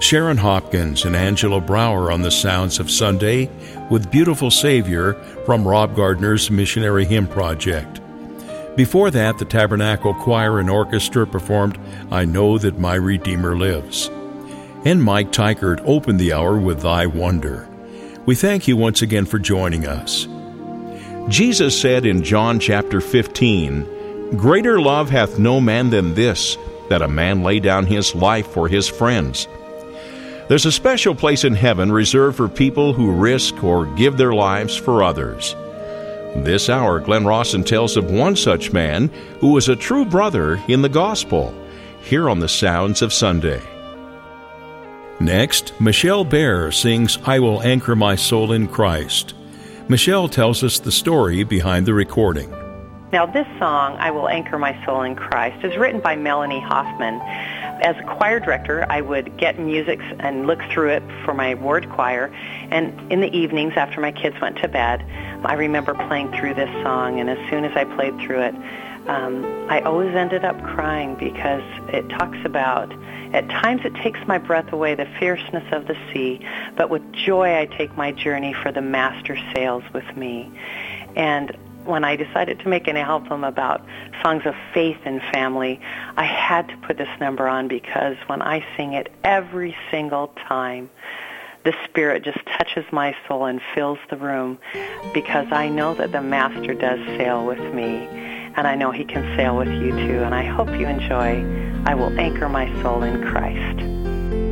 Sharon Hopkins and Angela Brower on the Sounds of Sunday with Beautiful Savior from Rob Gardner's Missionary Hymn Project. Before that, the Tabernacle Choir and Orchestra performed I Know That My Redeemer Lives. And Mike Tykert opened the hour with Thy Wonder. We thank you once again for joining us. Jesus said in John chapter 15, "Greater love hath no man than this, that a man lay down his life for his friends." There's a special place in heaven reserved for people who risk or give their lives for others. This hour, Glenn Rawson tells of one such man who was a true brother in the gospel, here on the Sounds of Sunday. Next, Michelle Bear sings I Will Anchor My Soul in Christ. Michelle tells us the story behind the recording. Now, this song, I Will Anchor My Soul in Christ, is written by Melanie Hoffman. As a choir director, I would get music and look through it for my ward choir, and in the evenings after my kids went to bed, I remember playing through this song, and as soon as I played through it, I always ended up crying because it talks about, at times it takes my breath away, the fierceness of the sea, but with joy I take my journey, for the Master sails with me. And when I decided to make an album about songs of faith and family, I had to put this number on because when I sing it every single time, the Spirit just touches my soul and fills the room, because I know that the Master does sail with me, and I know He can sail with you too. And I hope you enjoy I Will Anchor My Soul in Christ.